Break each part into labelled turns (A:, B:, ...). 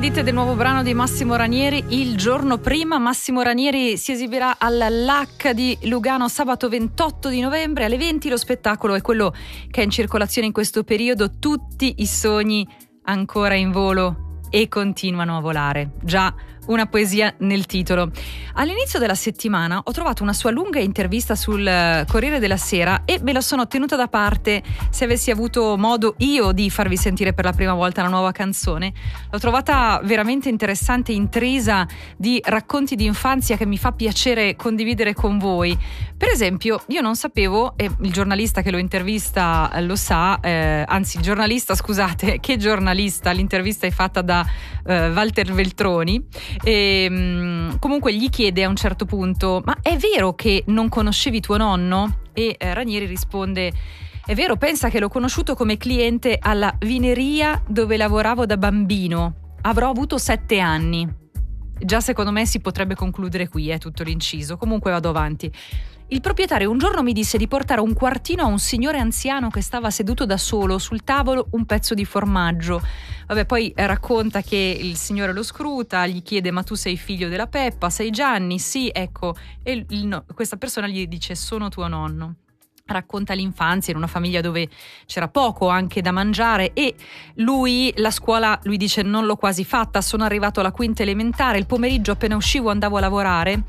A: Sentite del nuovo brano di Massimo Ranieri. Il giorno prima Massimo Ranieri si esibirà alla LAC di Lugano sabato 28 di novembre alle 20. Lo spettacolo è quello che è in circolazione in questo periodo. Tutti i sogni ancora in volo e continuano a volare. Già una poesia nel titolo. All'inizio della settimana ho trovato una sua lunga intervista sul Corriere della Sera e me la sono tenuta da parte. Se avessi avuto modo io di farvi sentire per la prima volta la nuova canzone, l'ho trovata veramente interessante, intrisa di racconti di infanzia che mi fa piacere condividere con voi. Per esempio, io non sapevo, e il giornalista che lo intervista lo sa, anzi il giornalista, scusate, che giornalista, l'intervista è fatta da Walter Veltroni. E comunque gli chiede a un certo punto: ma è vero che non conoscevi tuo nonno? E Ranieri risponde: è vero, pensa che l'ho conosciuto come cliente alla vineria dove lavoravo da bambino, avrò avuto 7 anni. Già secondo me si potrebbe concludere qui, è tutto l'inciso. Comunque vado avanti. Il proprietario un giorno mi disse di portare un quartino a un signore anziano che stava seduto da solo, sul tavolo un pezzo di formaggio. Vabbè, poi racconta che il signore lo scruta, gli chiede: ma tu sei figlio della Peppa, sei Gianni? Sì, ecco. E questa persona gli dice: sono tuo nonno. Racconta l'infanzia in una famiglia dove c'era poco anche da mangiare e lui, la scuola, lui dice: non l'ho quasi fatta, sono arrivato alla quinta elementare, il pomeriggio appena uscivo andavo a lavorare,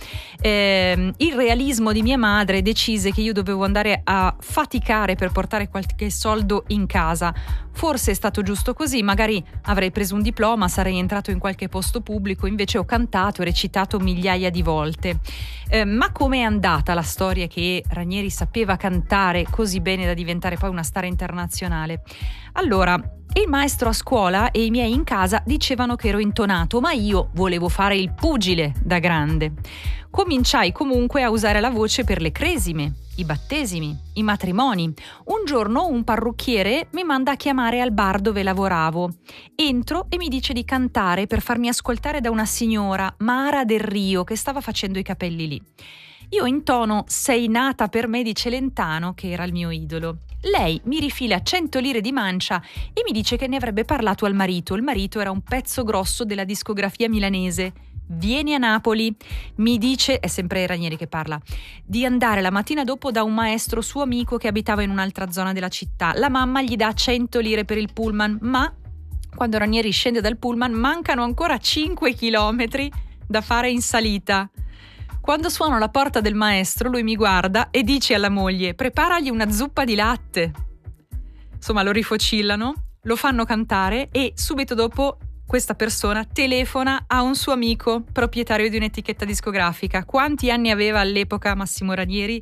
A: il realismo di mia madre decise che io dovevo andare a faticare per portare qualche soldo in casa. Forse è stato giusto così, magari avrei preso un diploma, sarei entrato in qualche posto pubblico, invece ho cantato e recitato migliaia di volte. Ma com'è andata la storia che Ranieri sapeva cantare così bene da diventare poi una star internazionale? Allora, il maestro a scuola e i miei in casa dicevano che ero intonato, ma io volevo fare il pugile da grande. Cominciai comunque a usare la voce per le cresime, i battesimi, i matrimoni. Un giorno un parrucchiere mi manda a chiamare al bar dove lavoravo. Entro e mi dice di cantare per farmi ascoltare da una signora, Mara del Rio, che stava facendo i capelli lì. Io intono "Sei nata per me" di Celentano, che era il mio idolo. Lei mi rifila 100 lire di mancia e mi dice che ne avrebbe parlato al marito. Il marito era un pezzo grosso della discografia milanese. Vieni a Napoli, mi dice, è sempre Ranieri che parla, di andare la mattina dopo da un maestro suo amico che abitava in un'altra zona della città. La mamma gli dà 100 lire per il pullman, ma quando Ranieri scende dal pullman mancano ancora 5 chilometri da fare in salita. Quando suono alla porta del maestro, lui mi guarda e dice alla moglie: preparagli una zuppa di latte. Insomma, lo rifocillano, lo fanno cantare e subito dopo questa persona telefona a un suo amico proprietario di un'etichetta discografica. Quanti anni aveva all'epoca Massimo Ranieri?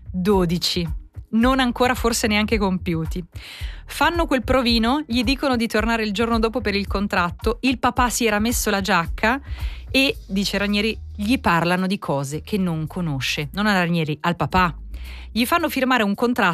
A: 12. Non ancora forse neanche compiuti. Fanno quel provino, gli dicono di tornare il giorno dopo per il contratto. Il papà si era messo la giacca e, dice Ranieri, gli parlano di cose che non conosce. Non a Ranieri, al papà. Gli fanno firmare un contratto